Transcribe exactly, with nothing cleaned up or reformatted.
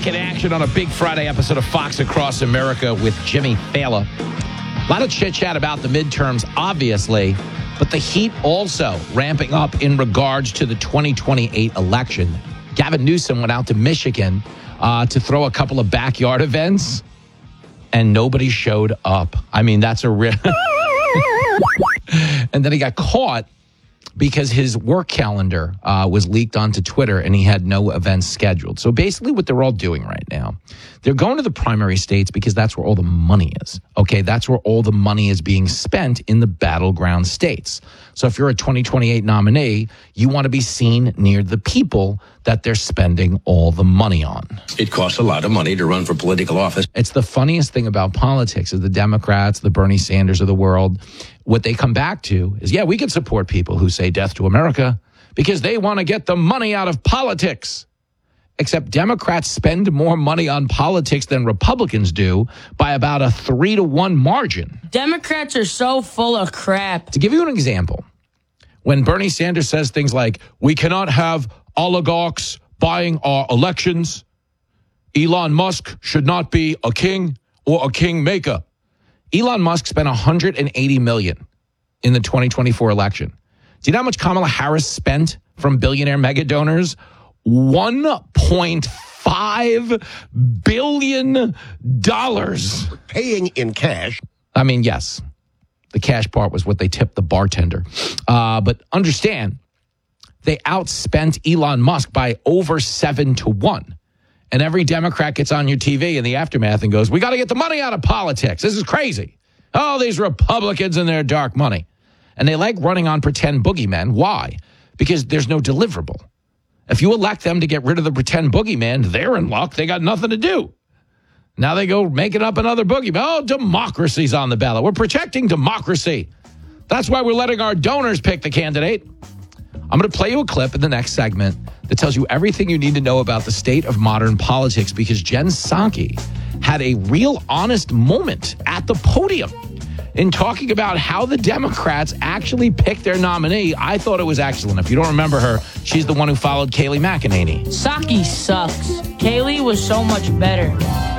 Back in action on a big Friday episode of Fox Across America with Jimmy Fallon. A lot of chit-chat about the midterms, obviously, but the heat also ramping up in regards to the twenty twenty-eight election. Gavin Newsom went out to Michigan uh, to throw a couple of backyard events, and nobody showed up. I mean, that's a real... And then he got caught because his work calendar uh, was leaked onto Twitter and he had no events scheduled. So basically what they're all doing right now, they're going to the primary states because that's where all the money is. Okay, that's where all the money is being spent in the battleground states. So if you're a twenty twenty-eight nominee, you want to be seen near the people that they're spending all the money on. It costs a lot of money to run for political office. It's the funniest thing about politics is the Democrats, the Bernie Sanders of the world, what they come back to is, yeah, we can support people who say death to America because they want to get the money out of politics. Except Democrats spend more money on politics than Republicans do by about a three to one margin. Democrats are so full of crap. To give you an example, when Bernie Sanders says things like, we cannot have oligarchs buying our elections, Elon Musk should not be a king or a kingmaker. Elon Musk spent one hundred eighty million dollars in the twenty twenty-four election. Do you know how much Kamala Harris spent from billionaire mega donors? one point five billion dollars. Paying in cash. I mean, yes, the cash part was what they tipped the bartender. Uh, but understand, they outspent Elon Musk by over seven to one. And every Democrat gets on your T V in the aftermath and goes, we got to get the money out of politics. This is crazy. Oh, these Republicans and their dark money. And they like running on pretend boogeymen. Why? Because there's no deliverable. If you elect them to get rid of the pretend boogeyman, they're in luck. They got nothing to do. Now they go making up another boogeyman. Oh, democracy's on the ballot. We're protecting democracy. That's why we're letting our donors pick the candidate. I'm going to play you a clip in the next segment that tells you everything you need to know about the state of modern politics because Jen Psaki had a real honest moment at the podium in talking about how the Democrats actually picked their nominee. I thought it was excellent. If you don't remember her, she's the one who followed Kayleigh McEnany. Psaki sucks. Kayleigh was so much better.